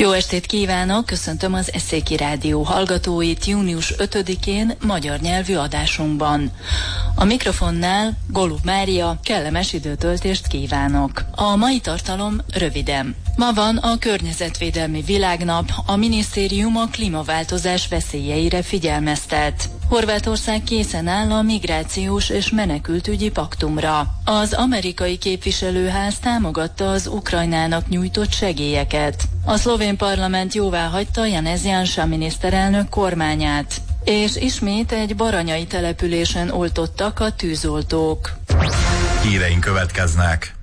Jó estét kívánok, köszöntöm az Eszéki Rádió hallgatóit június 5-én magyar nyelvű adásunkban. A mikrofonnál Golub Mária, kellemes időtöltést kívánok. A mai tartalom röviden. Ma van a Környezetvédelmi Világnap, a minisztérium a klímaváltozás veszélyeire figyelmeztet. Horvátország készen áll a migrációs és menekültügyi paktumra. Az amerikai képviselőház támogatta az Ukrajnának nyújtott segélyeket. A szlovén parlament jóváhagyta Janez Janša miniszterelnök kormányát. És ismét egy baranyai településen oltottak a tűzoltók. Híreink következnek.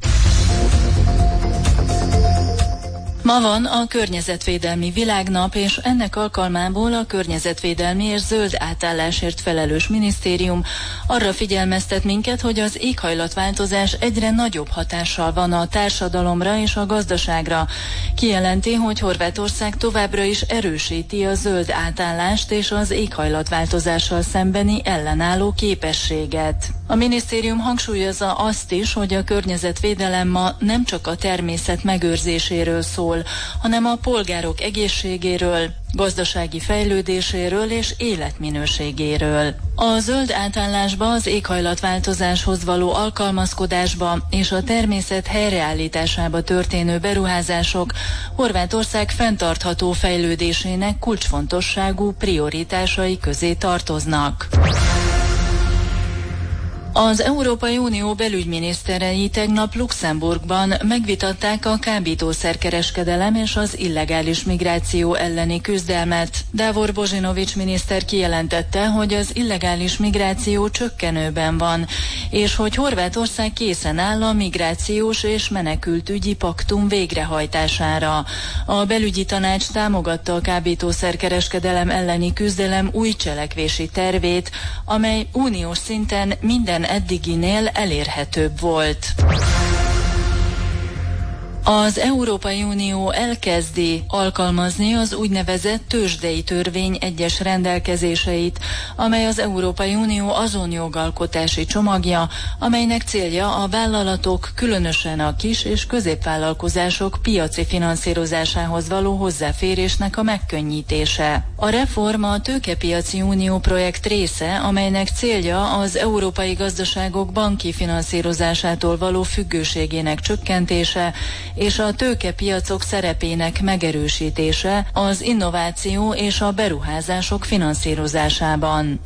Ma van a Környezetvédelmi Világnap, és ennek alkalmából a Környezetvédelmi és Zöld Átállásért felelős minisztérium arra figyelmeztet minket, hogy az éghajlatváltozás egyre nagyobb hatással van a társadalomra és a gazdaságra. Kijelenti, hogy Horvátország továbbra is erősíti a zöld átállást és az éghajlatváltozással szembeni ellenálló képességet. A minisztérium hangsúlyozza azt is, hogy a környezetvédelem ma nem csak a természet megőrzéséről szól, hanem a polgárok egészségéről, gazdasági fejlődéséről és életminőségéről. A zöld átállásba, az éghajlatváltozáshoz való alkalmazkodásba és a természet helyreállításába történő beruházások Horvátország fenntartható fejlődésének kulcsfontosságú prioritásai közé tartoznak. Az Európai Unió belügyminiszterei tegnap Luxemburgban megvitatták a kábítószerkereskedelem és az illegális migráció elleni küzdelmet. Davor Božinović miniszter kijelentette, hogy az illegális migráció csökkenőben van, és hogy Horvátország készen áll a migrációs és menekültügyi paktum végrehajtására. A belügyi tanács támogatta a kábítószerkereskedelem elleni küzdelem új cselekvési tervét, amely uniós szinten minden eddiginél elérhetőbb volt. Az Európai Unió elkezdi alkalmazni az úgynevezett tőzsdei törvény egyes rendelkezéseit, amely az Európai Unió azon jogalkotási csomagja, amelynek célja a vállalatok, különösen a kis- és középvállalkozások piaci finanszírozásához való hozzáférésnek a megkönnyítése. A reform a Tőkepiaci Unió projekt része, amelynek célja az európai gazdaságok banki finanszírozásától való függőségének csökkentése, és a tőkepiacok szerepének megerősítése az innováció és a beruházások finanszírozásában.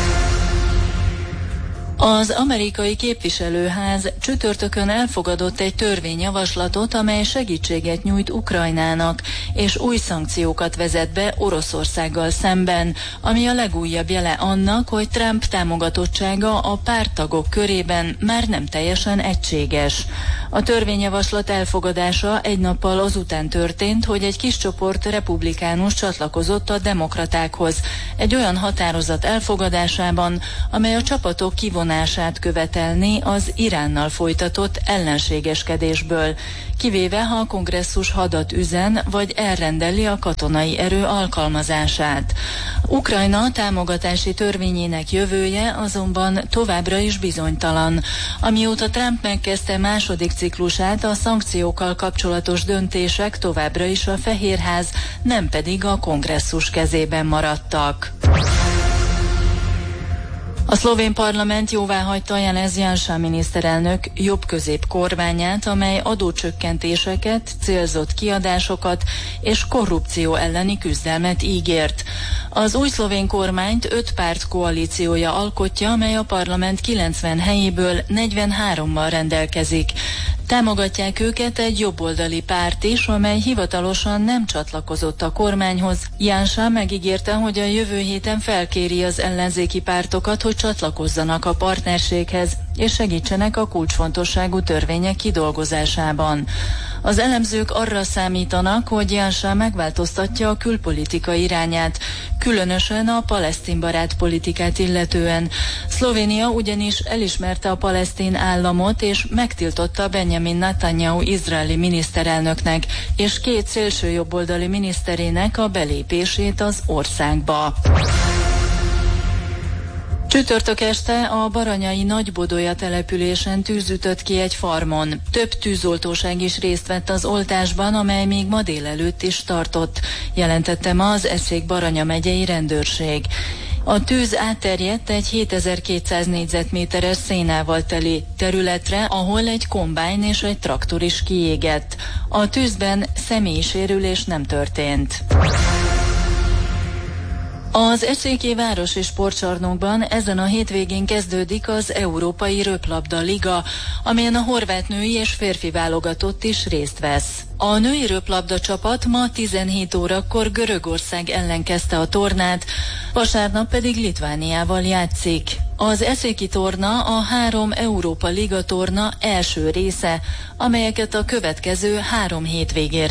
Az amerikai képviselőház csütörtökön elfogadott egy törvényjavaslatot, amely segítséget nyújt Ukrajnának, és új szankciókat vezet be Oroszországgal szemben, ami a legújabb jele annak, hogy Trump támogatottsága a párttagok körében már nem teljesen egységes. A törvényjavaslat elfogadása egy nappal azután történt, hogy egy kis csoport republikánus csatlakozott a demokratákhoz, egy olyan határozat elfogadásában, amely a csapatok kivonását követelni az Iránnal folytatott ellenségeskedésből, kivéve ha a kongresszus hadat üzen, vagy elrendeli a katonai erő alkalmazását. Ukrajna támogatási törvényének jövője azonban továbbra is bizonytalan. Amióta Trump megkezdte második ciklusát, a szankciókkal kapcsolatos döntések továbbra is a Fehérház, nem pedig a kongresszus kezében maradtak. A szlovén parlament jóváhagyta Janez Janša miniszterelnök jobb-közép kormányát, amely adócsökkentéseket, célzott kiadásokat és korrupció elleni küzdelmet ígért. Az új szlovén kormányt 5 párt koalíciója alkotja, amely a parlament 90 helyéből 43-mal rendelkezik. Támogatják őket egy jobboldali párt is, amely hivatalosan nem csatlakozott a kormányhoz. Janša megígérte, hogy a jövő héten felkéri az ellenzéki pártokat, hogy csatlakozzanak a partnerséghez, és segítsenek a kulcsfontosságú törvények kidolgozásában. Az elemzők arra számítanak, hogy Janša megváltoztatja a külpolitika irányát, különösen a palesztinbarát politikát illetően. Szlovénia ugyanis elismerte a palesztin államot, és megtiltotta Benjamin Netanyahu izraeli miniszterelnöknek és 2 szélsőjobboldali miniszterének a belépését az országba. Csütörtök este a baranyai Nagybodolya településen tűz ütött ki egy farmon. Több tűzoltóság is részt vett az oltásban, amely még ma délelőtt is tartott, jelentette ma az Eszék-Baranya megyei rendőrség. A tűz átterjedt egy 7200 négyzetméteres szénával teli területre, ahol egy kombájn és egy traktor is kiégett. A tűzben személyi sérülés nem történt. Az Eszéki Város és Sportcsarnokban ezen a hétvégén kezdődik az Európai Röplabda Liga, amelyen a horvát női és férfi válogatott is részt vesz. A női röplabda csapat ma 17 órakor Görögország ellen kezdte a tornát, vasárnap pedig Litvániával játszik. Az eszéki torna a 3 Európa Liga torna első része, amelyeket a következő 3 hétvégén